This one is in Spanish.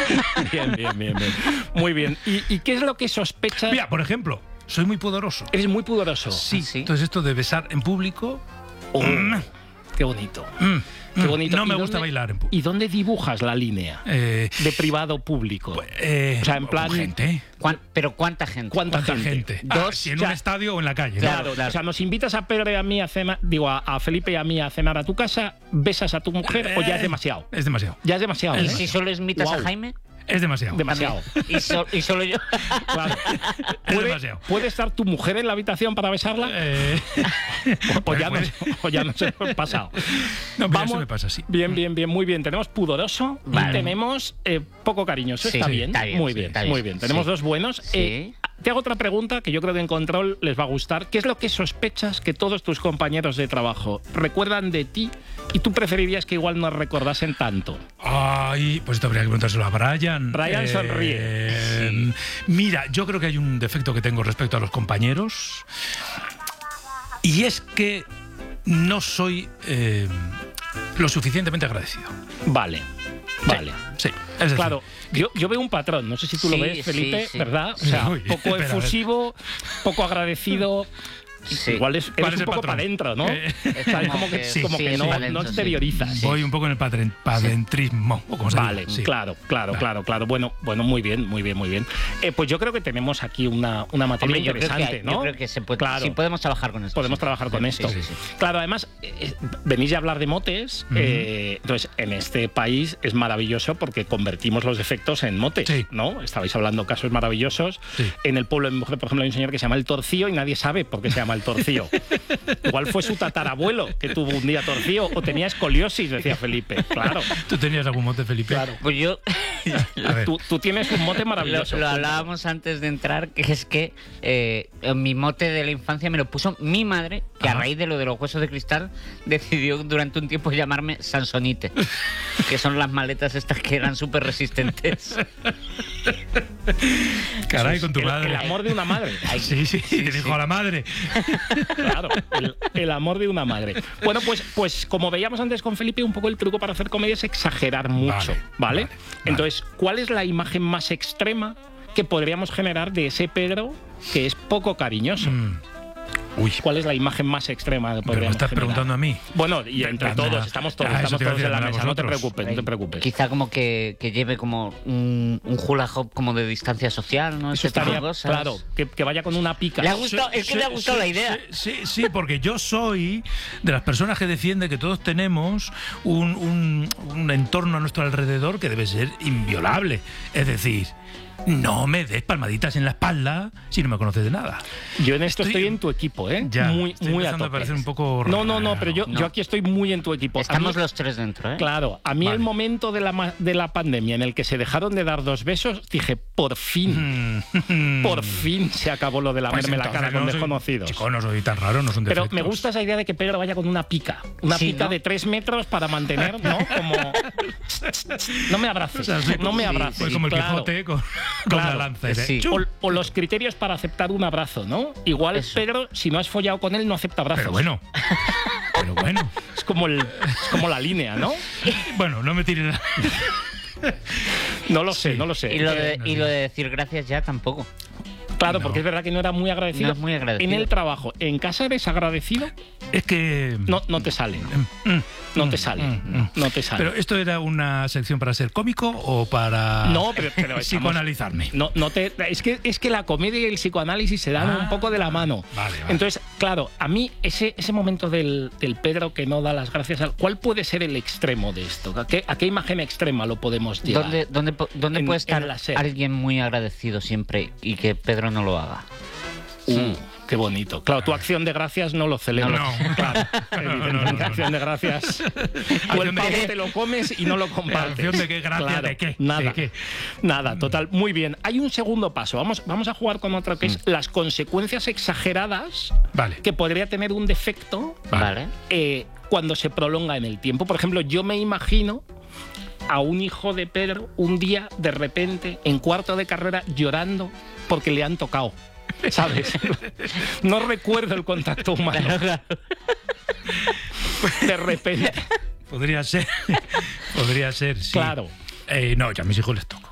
Bien. Muy bien. ¿Y qué es lo que sospechas? Mira, por ejemplo, soy muy pudoroso. Eres muy pudoroso. Sí, ¿Sí? entonces esto de besar en público... Qué bonito. Qué bonito. No me ¿Y gusta dónde- bailar en público. ¿Y dónde dibujas la línea de privado público? O sea, en plan... con gente. ¿Pero cuánta gente? ¿Cuánta ¿Cuánta gente? gente? Dos, Si en o sea, un estadio o en la calle. ¿no? Claro. O sea, nos invitas a Pedro y a mí a cenar, a Felipe y a mí a cenar a tu casa, besas a tu mujer o ya es demasiado. Es demasiado. Ya es demasiado. ¿Y ¿eh? si solo invitas a Guau. Jaime? Es demasiado. Demasiado. ¿Y solo yo? Claro. Es demasiado. ¿Puede estar tu mujer en la habitación para besarla? O ya nos hemos pasado. No, pero eso me pasa, sí. Bien, muy bien. Tenemos pudoroso y Vale. tenemos poco cariñoso. Sí, está, sí, bien. está bien, Muy sí, bien, está muy bien. bien. Tenemos Sí. dos buenos. Sí. Te hago otra pregunta que yo creo que en Control les va a gustar. ¿Qué es lo que sospechas que todos tus compañeros de trabajo recuerdan de ti y tú preferirías que igual no recordasen tanto? Ay, pues esto habría que preguntárselo a Brian. Brian sonríe. Sí. Mira, yo creo que hay un defecto que tengo respecto a los compañeros. Y es que no soy lo suficientemente agradecido. Vale. Sí. Es decir, Claro, yo veo un patrón, no sé si tú lo Sí, ves, Felipe, sí. ¿verdad? O sea, Uy, poco espera, a ver. efusivo, poco agradecido. Sí. Igual ¿Cuál eres es un el poco patrón? para adentro, ¿no? Es ¿Sabes? como Como que, que- como sí, que sí, no, para adentro, no sí. exteriorizas. voy un poco en el padrentrismo. O como se Vale, diga. Sí. claro. Vale. Bueno, muy bien. Pues yo creo que tenemos aquí una materia Hombre, yo creo que interesante, hay- ¿no? yo creo que se puede, Claro. sí podemos trabajar con esto. Podemos sí. trabajar con esto. Sí, sí. Claro, además, venís ya a hablar de motes. Entonces, en este país es maravilloso porque convertimos los defectos en motes, Sí. ¿no? Estabais hablando casos maravillosos. Sí. En el pueblo de mi mujer, por ejemplo, hay un señor que se llama el Torcío y nadie sabe por qué se llama el Torcío. Igual fue su tatarabuelo que tuvo un día torcío o tenía escoliosis, decía Felipe. Claro. ¿Tú tenías algún mote, Felipe? Claro. Pues yo A ver. Tú tienes un mote maravilloso. lo hablábamos antes de entrar, que es que mi mote de la infancia me lo puso mi madre, que a Ajá. raíz de lo de los huesos de cristal decidió durante un tiempo llamarme Sansonite, que son las maletas estas que eran súper resistentes. Caray, con tu El madre. amor de una madre. Sí, te dijo a la madre. Claro, el amor de una madre. Bueno, pues como veíamos antes con Felipe, un poco el truco para hacer comedia es exagerar mucho, ¿vale? Vale. Entonces, ¿cuál es la imagen más extrema que podríamos generar de ese Pedro que es poco cariñoso? Uy, ¿Cuál es la imagen más extrema que pero me podríamos estás generar? preguntando a mí. Bueno, y entre Anda. todos, estamos todos, Ah, eso estamos te iba a todos en decir, la anda, mesa, no te vosotros. preocupes, no te preocupes. Quizá como que lleve como un hula hop como de distancia social, ¿no? Eso Ese tipo de estaría, cosas. claro, que vaya con una pica. Le ha gustado, es que le ha gustado la idea. Sí, porque yo soy de las personas que defiende que todos tenemos un entorno a nuestro alrededor que debe ser inviolable. Es decir, no me des palmaditas en la espalda si no me conoces de nada. Yo en esto estoy en tu equipo, ¿eh? Ya, muy estoy muy a empezando a tope. parecer un poco No, raro. pero yo aquí estoy muy en tu equipo. A Estamos mí- los tres dentro, ¿eh? Claro, a mí Vale. el momento de la pandemia en el que se dejaron de dar 2 besos, dije, por fin se acabó lo de Pues lamerme la entonces cara con no soy- desconocidos. Chico, no soy tan raro, no son Pero defectos. me gusta esa idea de que Pedro vaya con una pica. Sí, Pica ¿no? de 3 metros para mantener, ¿no? Como... No me abraces, no me sí, abraces. Pues como el Claro. Quijote con Claro, la lanza. ¿eh? sí. Chu. O los criterios para aceptar un abrazo, ¿no? Igual Eso. Pedro, si no has follado con él, no acepta abrazos. Pero bueno. Es como la línea, ¿no? Bueno, no me tires. No lo sé, no lo sé. Y lo de decir gracias ya tampoco. Claro, No. porque es verdad que no era muy agradecido. No es muy agradecido. En el trabajo, en casa eres agradecido, Es que. no te sale. No te sale. No te sale. Pero esto era una sección para ser cómico o para No, pero estamos- psicoanalizarme. Es que la comedia y el psicoanálisis se dan un poco de la mano. Vale. Entonces, claro, a mí ese momento del Pedro que no da las gracias, ¿cuál puede ser el extremo de esto? ¿A qué imagen extrema lo podemos llevar? ¿Dónde En- puede estar en la SER. alguien muy agradecido siempre y que Pedro no lo haga? Qué bonito. Claro, tu acción de gracias no lo celebras. No. Claro, No, evidentemente, acción de gracias. Tú el Acción de pavo qué. te lo comes y no lo compartes. Acción de qué, gracias Claro, de qué, Nada. de qué. Nada, total. Muy bien. Hay un segundo paso. Vamos a jugar con otro que es las consecuencias exageradas Vale. que podría tener un defecto Vale. cuando se prolonga en el tiempo. Por ejemplo, yo me imagino a un hijo de Pedro un día de repente en cuarto de carrera llorando porque le han tocado. ¿Sabes? No recuerdo el contacto humano. De repente. Podría ser, sí. Claro. No, yo a mis hijos les toco.